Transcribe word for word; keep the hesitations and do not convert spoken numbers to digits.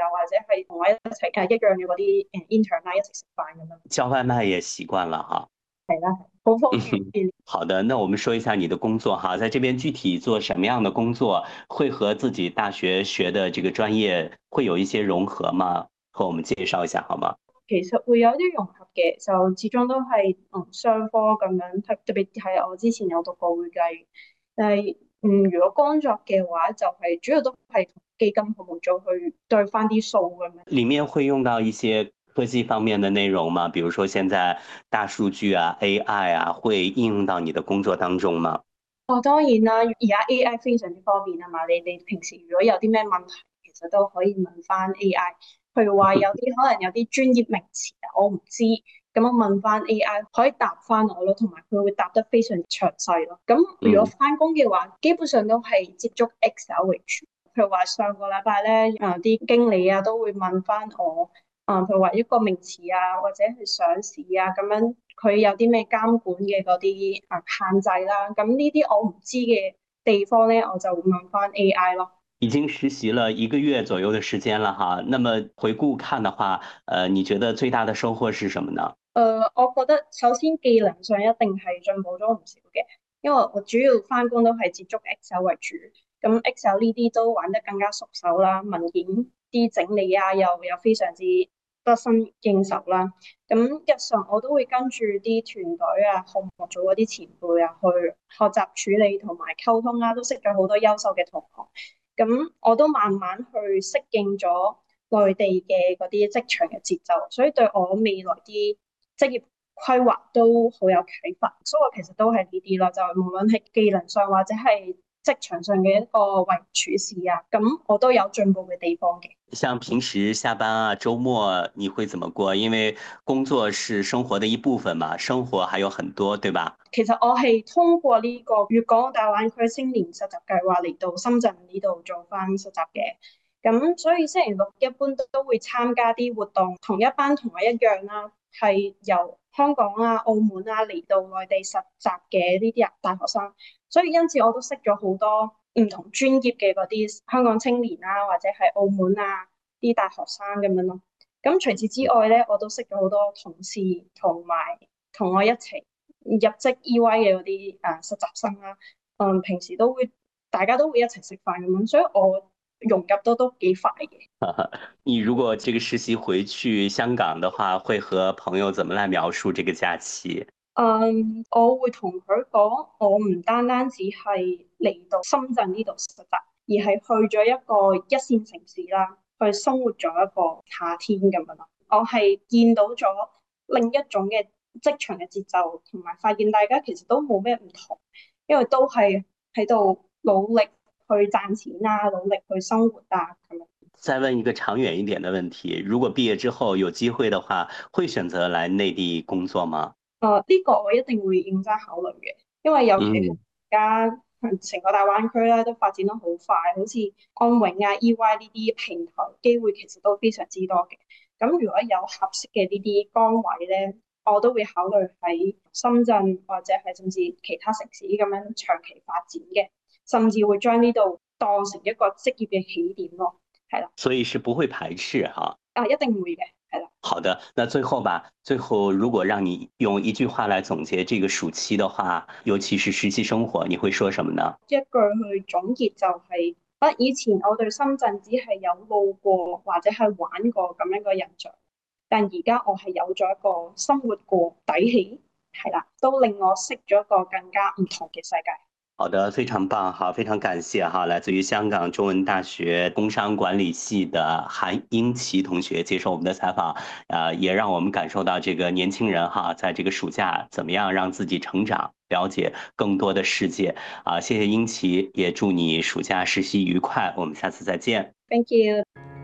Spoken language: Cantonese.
啊，或者係同我一齊誒一樣嘅嗰啲誒 intern 啦，一齊食飯咁樣。 叫外賣也習慣了哈。 係啦，好方便。 好的，那我们说一下你的工作哈，在这边具體做什麼樣的工作，會和自己大學學的這個專業會有一些融合嗎？和我們介紹一下好嗎？ 其實會有啲融合嘅，就始終都係嗯商科咁樣，特特別係我之前有讀過會計，但係嗯如果工作嘅話，就係、是、主要都係同基金服務組去對翻啲數咁樣。 裡面會用到一些科技方面的內容嗎？比如說現在大數據啊、A I 啊，會應用到你的工作當中嗎？ 哦，當然啦，而家 A I 非常之方便啊嘛，你你平時如果有啲咩問題，其實都可以問翻 A I。譬如話有啲可能有啲專業名詞啊，我唔知，咁我問翻 A I 可以答翻我咯，同埋佢會答得非常詳細咯。咁如果嗯翻工嘅話，基本上都係接觸 Excel 為主。譬如話上個禮拜咧，誒啲經理啊都會問翻我。啊，譬如話一個名詞啊，或者係上市啊，咁樣佢有啲咩監管嘅嗰啲啊限制啦，咁呢啲我唔知嘅地方咧，我就會問翻 A I 咯。 已經實習了一個月左右的時間了哈，那麼回顧看的話，呃，你覺得最大的收穫是什麼呢？ 誒、呃，我覺得首先技能上一定係進步咗唔少嘅，因為我主要翻工都係接觸 Excel 為主，咁 Excel 呢啲都玩得更加熟手啦，文件啲整理啊又又非常之得心應手啦。咁日常我都會跟住啲團隊啊、項目組嗰啲前輩啊去學習處理同埋溝通啦，都識咗好多優秀嘅同學。咁我都慢慢去適應咗內地嘅嗰啲職場嘅節奏，所以對我未來啲職業規劃都好有啟發。所以我其實都係呢啲咯，就無論係技能上或者係職場上嘅一個為人處事啊，咁我都有進步嘅地方嘅。 像平時下班啊、周末你會怎麼過？因為工作是生活的一部分嘛，生活還有很多，對吧？ 其實我係通過呢個粵港澳大灣區青年實習計劃嚟到深圳呢度做翻實習嘅，咁所以星期六一般都都會參加啲活動，同一班同我一樣啦，係由香港啊、澳門啊嚟到內地實習嘅呢啲大學生，所以因此我都識咗好多唔同專業嘅嗰啲香港青年啊，或者係澳門啊啲大學生咁樣咯。咁除此之外咧，我都識咗好多同事同埋同我一齊入職 E Y 嘅嗰啲誒實習生啦，嗯，平時都會大家都會一齊食飯咁樣，所以我融入得都幾快嘅。 你如果這個實習回去香港的話，會和朋友怎麼來描述這個假期？ 嗯，我會同佢講，我唔單單只係嚟到深圳呢度實習，而係去咗一個一線城市啦，去生活咗一個夏天咁樣咯。我係見到咗另一種嘅職場嘅節奏，同埋發現大家其實都冇咩唔同，因為都係喺度努力去賺錢啊，努力去生活啊咁樣。 再問一個長遠一點的問題，如果畢業之後有機會的話，會選擇來內地工作嗎？ 誒呢、這個我一定會認真考慮嘅，因為尤其係嗯。 而家成個大灣區咧都發展得好快，好似安永啊、E Y 呢啲平台機會其實都非常之多嘅。咁如果有合適嘅呢啲崗位咧，我都會考慮喺深圳或者係甚至其他城市咁樣長期發展嘅，甚至會將呢度當成一個職業嘅起點咯。係啦， 所以是不會排斥哈。 啊一定會嘅，係啦。 好的，那最後吧，最後如果讓你用一句話來總結這個暑期的話，尤其是實習生活，你會說什麼呢？ 一句去總結就係、是，不以前我對深圳只係有路過或者係玩過咁樣嘅印象，但而家我係有咗一個生活過底氣，係啦，都令我識咗一個更加唔同嘅世界。 好的，非常棒哈，非常感謝哈，來自於香港中文大學工商管理系的韓英奇同學接受我們的採訪，呃，也讓我們感受到這個年輕人哈，在這個暑假怎麼樣讓自己成長，了解更多的世界啊！謝謝英奇，也祝你暑假實習愉快，我們下次再見。 Thank you。